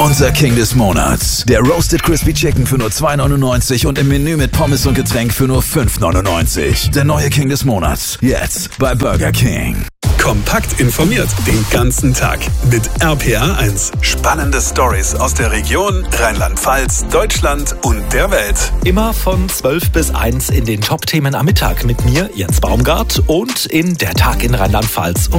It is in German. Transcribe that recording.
Unser King des Monats. Der Roasted Crispy Chicken für nur 2,99 und im Menü mit Pommes und Getränk für nur 5,99. Der neue King des Monats. Jetzt bei Burger King. Kompakt informiert den ganzen Tag mit RPA1. Spannende Stories aus der Region, Rheinland-Pfalz, Deutschland und der Welt. Immer von 12 bis 1 in den Top-Themen am Mittag mit mir, Jens Baumgart, und in Der Tag in Rheinland-Pfalz um